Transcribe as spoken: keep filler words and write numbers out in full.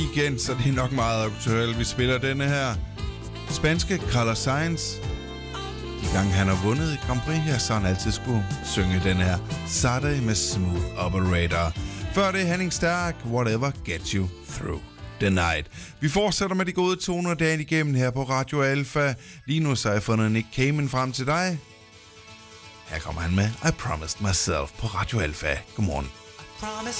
igen, så det er nok meget aktuelt. Vi spiller denne her spanske Carlos Sainz. De gange han har vundet i Grand Prix her, så han altid skulle synge den her Saturday med Smooth Operator. Før det Henning Stærk, Whatever Gets You Through the Night. Vi fortsætter med de gode toner dagen igennem her på Radio Alpha. Lige nu så har jeg fundet Nick Cayman frem til dig. Her kommer han med I Promised Myself på Radio Alpha. Godmorgen. Promise